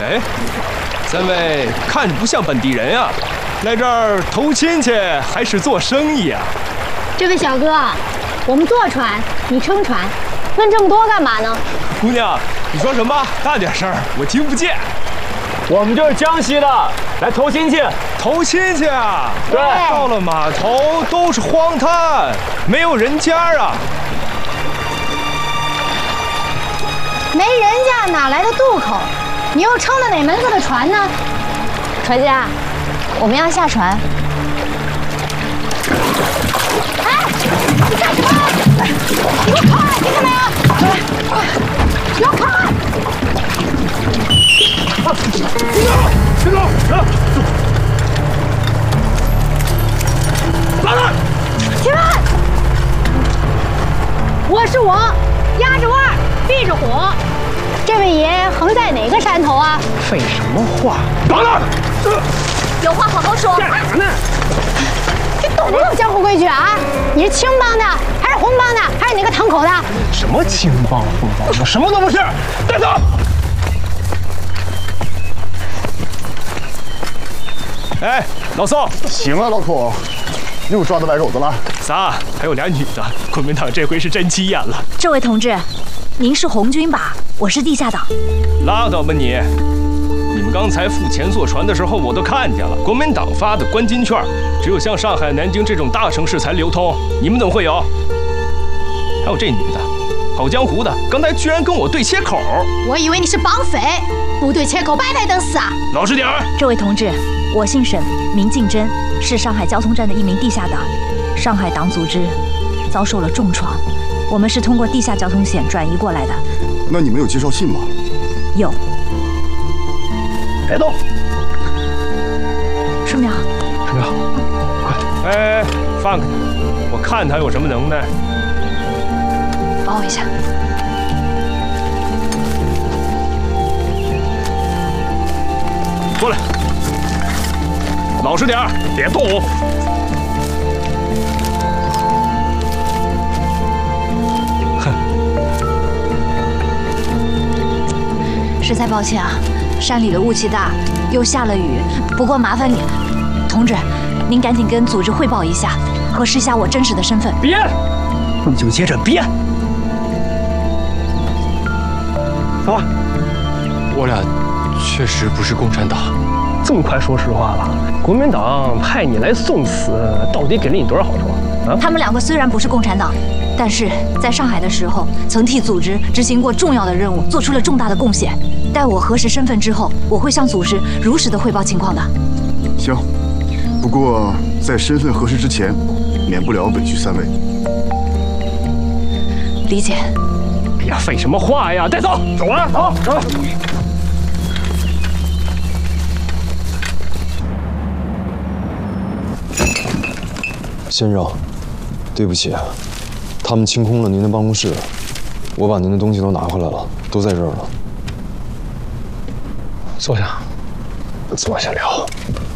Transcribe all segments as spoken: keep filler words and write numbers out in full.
哎，三位看着不像本地人啊，来这儿投亲戚还是做生意啊？ 这位小哥，我们坐船，你撑船，问这么多干嘛呢？ 姑娘，你说什么？大点声，我听不见。 我们就是江西的，来投亲戚。 投亲戚啊？ 对， 到了码头都是荒滩，没有人家啊。 没人家哪来的渡口？你又撑的哪门子的船呢？ 船家，我们要下船。 哎，你干什么？你给我开！听见没有？给我开！ 别走！别走！来来！ 且慢！我是我，压着腕儿，避着火。这位爷横在哪个山头啊？ 废什么话！等等！ 有话好好说。 干啥呢？ 这懂不懂江湖规矩啊？你是青帮的，还是红帮的，还是哪个堂口的？ 什么青帮红帮？我什么都不是！带走！ 哎，老宋， 行了，老孔，又抓到崴狗子了。 仨，还有俩女的，国民党这回是真急眼了。 这位同志，您是红军吧？我是地下党。 拉倒吧你！你们刚才付钱坐船的时候，我都看见了，国民党发的关金券，只有像上海、南京这种大城市才流通，你们怎么会有？还有这女的，跑江湖的，刚才居然跟我对切口。 我以为你是绑匪，不对切口白白等死啊！ 老实点儿。 这位同志，我姓沈，名敬真，是上海交通站的一名地下党。上海党组织遭受了重创，我们是通过地下交通线转移过来的。 那你们有介绍信吗？ 有。 别动！ 顺苗， 顺苗， 快！哎，放开他！我看他有什么能耐。 帮我一下。 过来，老实点儿，别动！ 实在抱歉啊，山里的雾气大，又下了雨。不过麻烦你，同志，您赶紧跟组织汇报一下，核实一下我真实的身份。 别，你就接着编。走吧。 我俩确实不是共产党。 这么快说实话了？国民党派你来送死，到底给了你多少好处啊？ 他们两个虽然不是共产党，但是在上海的时候，曾替组织执行过重要的任务，做出了重大的贡献。待我核实身份之后，我会向组织如实的汇报情况的。 行，不过在身份核实之前，免不了委屈三位。 理解。 别废什么话呀！带走，走啊，走走。 先生，对不起，他们清空了您的办公室，我把您的东西都拿回来了，都在这儿了。 坐下，坐下聊。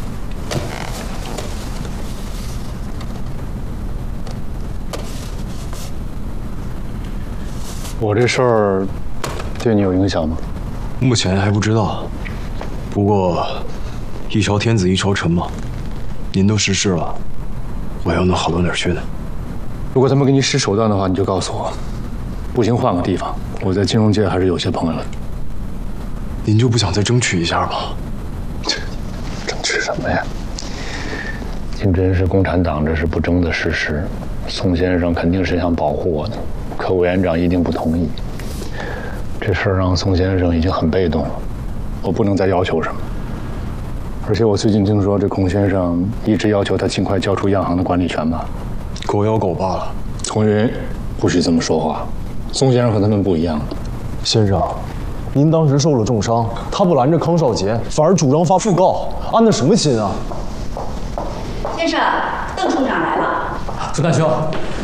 我这事儿对你有影响吗？ 目前还不知道，不过一朝天子一朝臣嘛，您都逝世了。我要能好到哪儿去呢？ 如果他们给你使手段的话，你就告诉我。不行，换个地方。我在金融界还是有些朋友的。 您就不想再争取一下吗？ 争取什么呀？金真是共产党，这是不争的事实。宋先生肯定是想保护我的，可委员长一定不同意。这事儿让宋先生已经很被动了，我不能再要求什么。而且我最近听说，这孔先生一直要求他尽快交出央行的管理权吧。 狗咬狗罢了。 孔云，不许这么说话。宋先生和他们不一样。 先生，您当时受了重伤，他不拦着康少杰，反而主张发讣告，安的什么心啊？ 先生，邓处长来了。 朱干兄，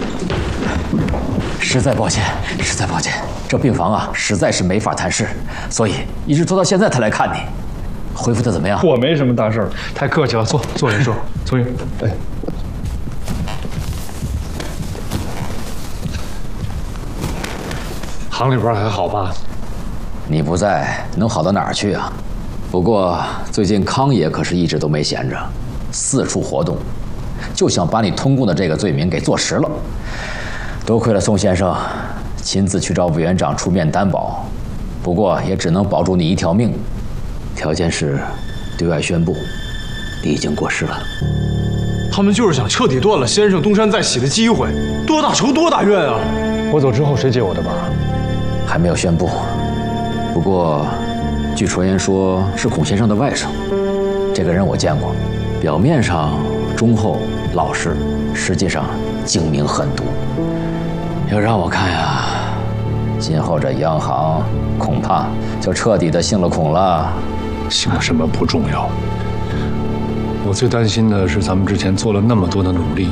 实在抱歉，实在抱歉，这病房啊，实在是没法谈事，所以一直拖到现在才来看你。恢复的怎么样？ 我没什么大事儿，太客气了，坐坐下说。宗云，哎，行里边还好吧？ 你不在，能好到哪儿去啊？ 不过最近康爷可是一直都没闲着，四处活动，就想把你通共的这个罪名给坐实了。多亏了宋先生亲自去找委员长出面担保，不过也只能保住你一条命，条件是对外宣布你已经过世了。 他们就是想彻底断了先生东山再起的机会，多大仇多大怨啊！ 我走之后谁接我的班？ 还没有宣布，不过据传言说是孔先生的外甥。这个人我见过，表面上忠厚老实，实际上精明狠毒。要让我看呀，今后这央行恐怕就彻底的姓了孔了。 姓什么不重要，我最担心的是咱们之前做了那么多的努力，